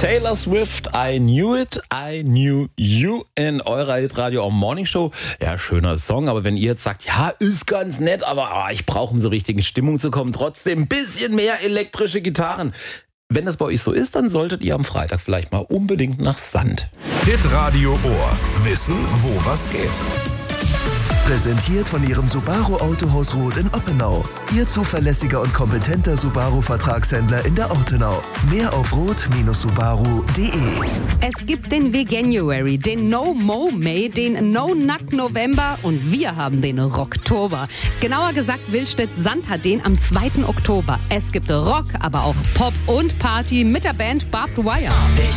Taylor Swift, I Knew It, I Knew You in eurer Hitradio Morning Show. Ja, schöner Song, aber wenn ihr jetzt sagt, ja, ist ganz nett, aber ich brauche, um so richtig in Stimmung zu kommen, trotzdem ein bisschen mehr elektrische Gitarren. Wenn das bei euch so ist, dann solltet ihr am Freitag vielleicht mal unbedingt nach Sand. Hitradio Ohr. Wissen, wo was geht. Präsentiert von Ihrem Subaru Autohaus Roth in Oppenau. Ihr zuverlässiger und kompetenter Subaru-Vertragshändler in der Ortenau. Mehr auf roth-subaru.de. Es gibt den Veganuary, den No Mo May, den No Nut November und wir haben den Rocktober. Genauer gesagt, Willstedt-Sand hat den am 2. Oktober. Es gibt Rock, aber auch Pop und Party mit der Band Barbed Wire.